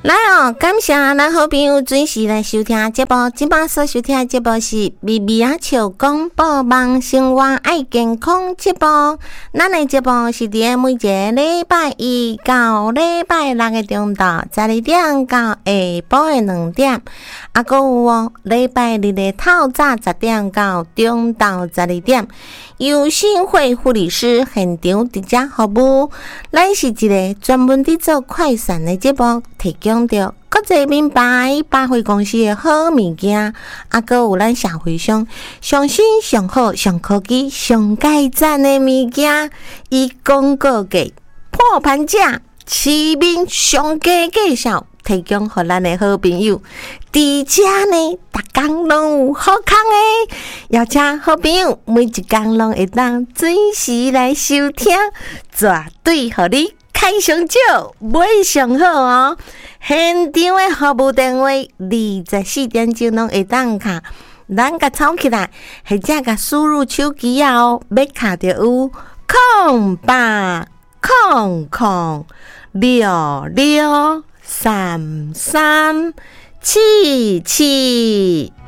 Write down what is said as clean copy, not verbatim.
来哦，感谢咱好朋友准时来收听节目。今摆所收听的节目是咪咪啊笑广播网生活爱健康节目。咱的节目是伫每一个礼拜一到礼拜六的中昼12点到下晡的2点，啊，搁有哦，礼拜日的透早10点到中昼12点，由新会护理师现场直接服务。咱是一个专门伫做快闪的节目，提供着国际名牌百货公司的好物件，啊，搁有咱社会上上新上好上科技上界赞的物件，以广告价破盘价市面上价介绍，提供给咱的好朋友。伫遮呢，逐工拢有好康的，邀请好朋友每一工拢会当准时来收听，绝对互你开上少，买上好哦。现场的服务电话24点钟拢会当卡，咱甲抄起来，或者甲输入手机啊哦，要卡着有0800663377。